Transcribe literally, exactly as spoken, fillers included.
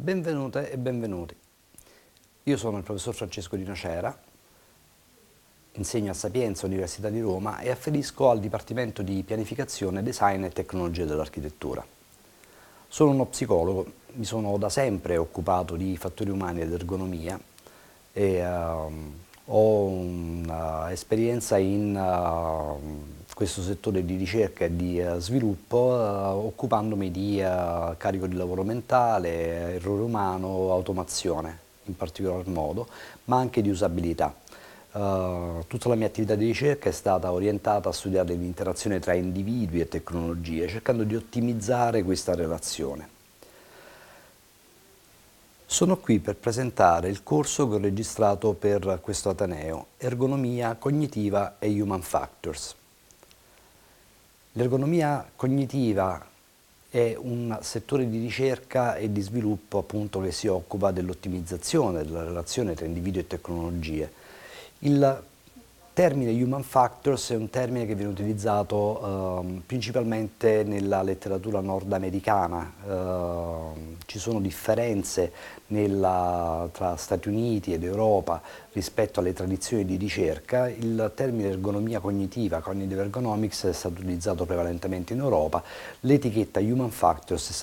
Benvenute e benvenuti. Io sono il professor Francesco Di Nocera, insegno a Sapienza, Università di Roma e afferisco al Dipartimento di Pianificazione, Design e Tecnologie dell'Architettura. Sono uno psicologo, mi sono da sempre occupato di fattori umani ed ergonomia e uh, ho un'esperienza in uh, questo settore di ricerca e di uh, sviluppo, uh, occupandomi di uh, carico di lavoro mentale, errore umano, automazione in particolar modo, ma anche di usabilità. Uh, tutta la mia attività di ricerca è stata orientata a studiare l'interazione tra individui e tecnologie, cercando di ottimizzare questa relazione. Sono qui per presentare il corso che ho registrato per questo Ateneo, Ergonomia cognitiva e Human Factors. L'ergonomia cognitiva è un settore di ricerca e di sviluppo appunto che si occupa dell'ottimizzazione della relazione tra individuo e tecnologie. Il termine human factors è un termine che viene utilizzato eh, principalmente nella letteratura nordamericana. Eh, ci sono differenze nella, tra Stati Uniti ed Europa rispetto alle tradizioni di ricerca. Il termine ergonomia cognitiva, cognitive ergonomics, è stato utilizzato prevalentemente in Europa. L'etichetta human factors è